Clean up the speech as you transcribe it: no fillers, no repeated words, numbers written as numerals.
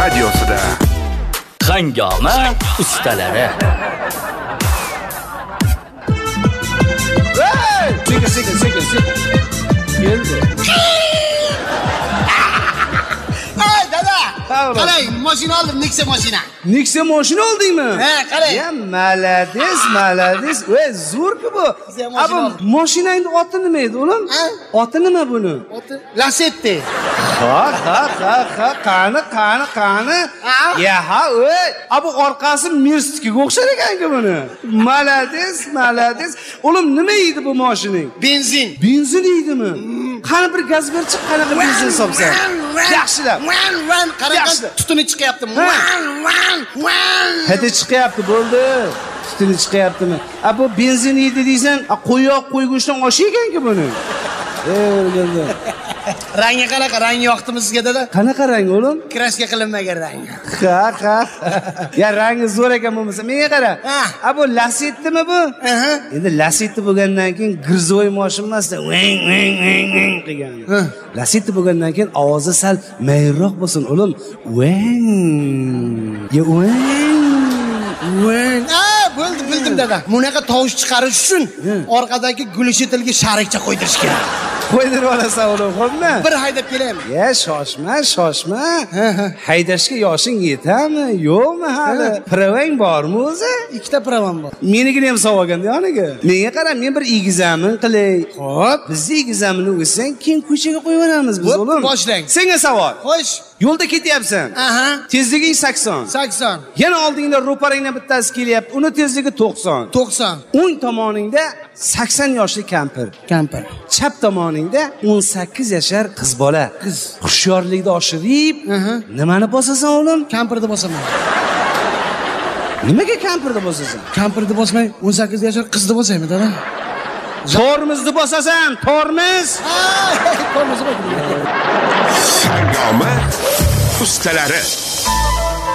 radiosida Hangoma ustalari. Sekin. Keldi. Ay dada. Qavra. Qarang, mashina oldim, Nexia mashina. Nexia mashina oldingmi? Ha, qarang. Ya, malades. Voy, zo'r-ku bu. Nexia mashina Abi, oldim. mashinangning oti nima edi, o'g'lim? Ha? Oti nima buni? Lasetti. Qani. Ha? Ya, voy. Abi, orqasi Mercedes-ga o'xshar ekan-ku buni. Malades. O'g'lim, nima edi bu mashinang? Benzin. Benzin edimi? Qani bir gaz berchi, qanaqa benzin hisobsan? Yaxshilab. Qarang, tutuni chiqyapti. Hadi chiqyapti, bo'ldi. Tutuni chiqyaptimi? Bu benzin edi deysan, qo'yoq qo'yguchdan osh ekan-ku buni. O'rganda. Rangi qanaqa? Rangi yoqdimi sizga dada? Qanaqa rang o'g'lim? Kraska qilinmagan rang. Ha. Ya rangi zo'r ekan bo'lmasa, menga qara. Ha. Bu Lacetti'mi bu? Aha. Endi Lacetti bo'lgandan keyin girzoy mashin emasda, veng qilgan. Lacetti bo'lgandan keyin ovozi sal mayroq bo'lsin, o'g'lim. Veng. Ya veng. Bo'ldi, bildim dada. Bunaqa tovush chiqarish uchun orqadagi gulshetilga sharikcha qo'ydirish kerak. Qo'ydirib olasan, o'g'lim, xo'pmi? Bir haydab kelaymi? Ya, shoshma. Haydashga yoshing yetami? Yo'qmi hali? Pravang bormi o'zi? Ikkita pravam bor. Menigini ham savoqanda yoniga. Menga qara, men bir egzamin qilay. Xo'p, bizni egzaminni o'qisang, keyin ko'chaga qo'yib yuboramiz biz, o'g'lim. Boshlang. Senga savol. Xo'sh. Yo'lda ketyapsan. Aha. Tezliging 80. 80. Yana oldingda ro'parangdan bittasi kelyapti. Uni tezligi 90. 90. O'ng tomoningda 80 yoshli kampir. Chap tomoningda 18 yashar qiz bola. Hushyorlikni oshirib, nimani bosasan, o'g'lim? Kampirni bosaman. Nimaga kampirni bosasan? Kampirni bosmay, 18 yashar qizni bosaymi, dada? Tormizni bosasan, tormiz. Tormizni bosaman. Hangoma ustalari.